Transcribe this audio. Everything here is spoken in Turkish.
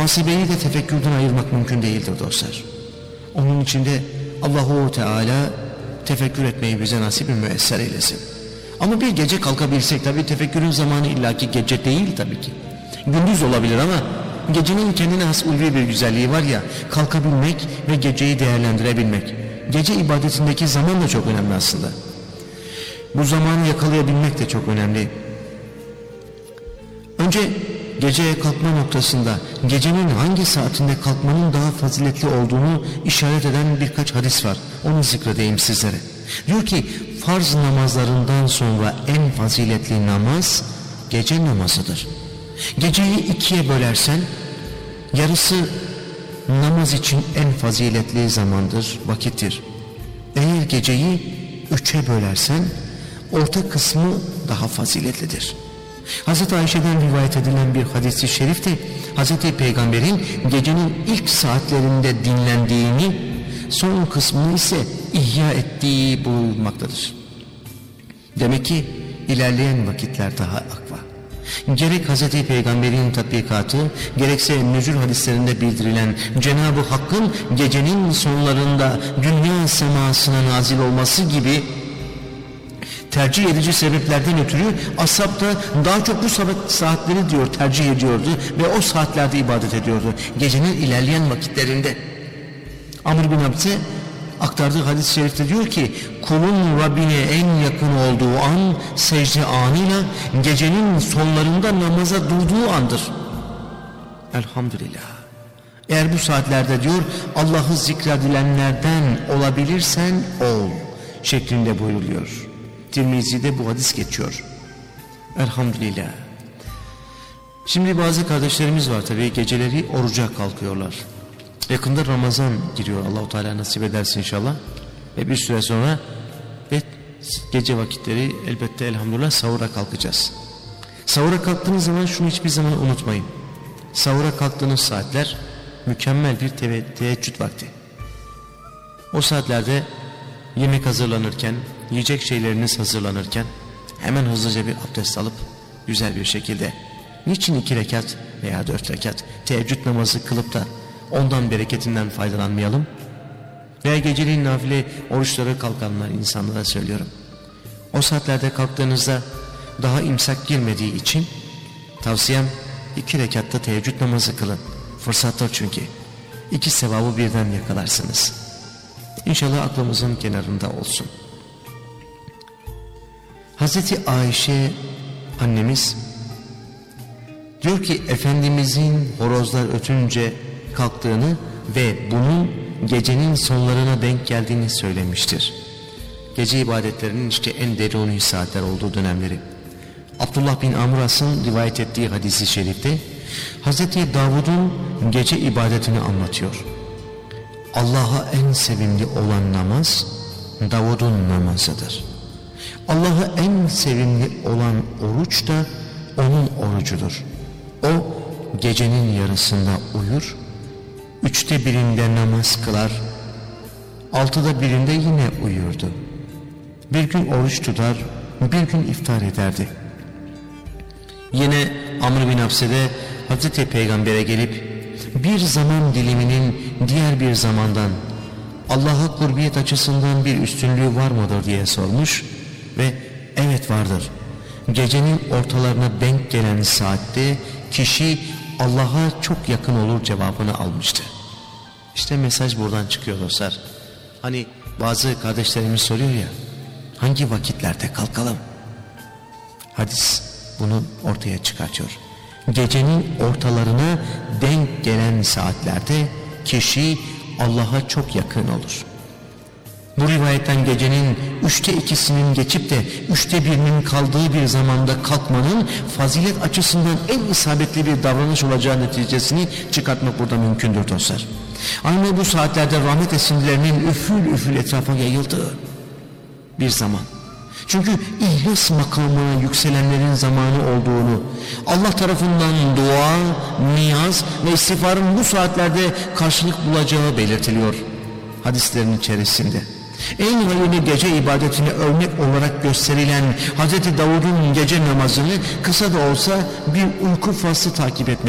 Muhasebeyi de tefekkürden ayırmak mümkün değildir dostlar. Onun içinde Allahu Teala tefekkür etmeyi bize nasip-i müesser eylesin. Ama bir gece kalkabilsek, tabii tefekkürün zamanı illaki gece değil tabii ki. Gündüz olabilir ama gecenin kendine has ulvi bir güzelliği var ya, kalkabilmek ve geceyi değerlendirebilmek. Gece ibadetindeki zaman da çok önemli aslında. Bu zamanı yakalayabilmek de çok önemli. Önce geceye kalkma noktasında gecenin hangi saatinde kalkmanın daha faziletli olduğunu işaret eden birkaç hadis var. Onu zikredeyim sizlere. Diyor ki farz namazlarından sonra en faziletli namaz gece namazıdır. Geceyi ikiye bölersen yarısı namaz için en faziletli zamandır, vakittir. Eğer geceyi üçe bölersen orta kısmı daha faziletlidir. Hz. Ayşe'den rivayet edilen bir hadis-i şerifte Hz. Peygamber'in gecenin ilk saatlerinde dinlendiğini, son kısmını ise ihya ettiği buyurmaktadır. Demek ki ilerleyen vakitler daha akva. Gerek Hz. Peygamber'in tatbikatı, gerekse nüzul hadislerinde bildirilen Cenab-ı Hakk'ın gecenin sonlarında dünya semasına nazil olması gibi tercih edici sebeplerden ötürü ashab da daha çok bu saatleri diyor tercih ediyordu ve o saatlerde ibadet ediyordu. Gecenin ilerleyen vakitlerinde. Amr bin Abse aktardığı hadis-i şerifte diyor ki kulun Rabbine en yakın olduğu an secde anıyla gecenin sonlarında namaza durduğu andır. Elhamdülillah. Eğer bu saatlerde diyor Allah'ı zikredilenlerden olabilirsen ol şeklinde buyruluyor. Tirmizi'de bu hadis geçiyor. Elhamdülillah. Şimdi bazı kardeşlerimiz var tabii geceleri oruca kalkıyorlar. Yakında Ramazan giriyor, Allah-u Teala nasip ederse inşallah. Ve bir süre sonra gece vakitleri elbette elhamdülillah sahura kalkacağız. Sahura kalktığınız zaman şunu hiçbir zaman unutmayın. Sahura kalktığınız saatler mükemmel bir teheccüd vakti. O saatlerde yemek hazırlanırken, yiyecek şeyleriniz hazırlanırken hemen hızlıca bir abdest alıp güzel bir şekilde niçin 2 rekat veya 4 rekat teheccüd namazı kılıp da ondan bereketinden faydalanmayalım? Veya geceliğin nafile oruçları kalkanlar insanlara söylüyorum. O saatlerde kalktığınızda daha imsak girmediği için tavsiyem 2 rekatta teheccüd namazı kılın. Fırsattır çünkü. 2 sevabı birden yakalarsınız. İnşallah aklımızın kenarında olsun. Hazreti Ayşe annemiz diyor ki Efendimizin horozlar ötünce kalktığını ve bunun gecenin sonlarına denk geldiğini söylemiştir. Gece ibadetlerinin işte en deruni saatler olduğu dönemleri. Abdullah bin Amr As'ın rivayet ettiği hadisi şerifte Hazreti Davud'un gece ibadetini anlatıyor. Allah'a en sevimli olan namaz Davud'un namazıdır. Allah'a en sevimli olan oruç da onun orucudur. O gecenin yarısında uyur, 3'te 1'inde namaz kılar, 6'da 1'inde yine uyurdu. Bir gün oruç tutar, bir gün iftar ederdi. Yine Amr bin Abse'de Hazreti Peygamber'e gelip bir zaman diliminin diğer bir zamandan Allah'a kurbiyet açısından bir üstünlüğü var mıdır diye sormuş ve evet vardır. Gecenin ortalarına denk gelen saatte kişi Allah'a çok yakın olur cevabını almıştı. İşte mesaj buradan çıkıyor dostlar. Hani bazı kardeşlerimiz soruyor ya, hangi vakitlerde kalkalım? Hadis bunu ortaya çıkartıyor. Gecenin ortalarına denk gelen saatlerde kişi Allah'a çok yakın olur. Bu rivayetten gecenin 3'te 2'sinin geçip de 3'te 1'inin kaldığı bir zamanda kalkmanın fazilet açısından en isabetli bir davranış olacağı neticesini çıkartmak burada mümkündür dostlar. Aynı bu saatlerde rahmet esintilerinin üfül üfül etrafa yayıldığı bir zaman. Çünkü ihlas makamına yükselenlerin zamanı olduğunu, Allah tarafından dua, niyaz ve istiğfarın bu saatlerde karşılık bulacağı belirtiliyor hadislerin içerisinde. En hayırlı gece ibadetini örnek olarak gösterilen Hz. Davud'un gece namazını kısa da olsa bir uyku faslı takip etmek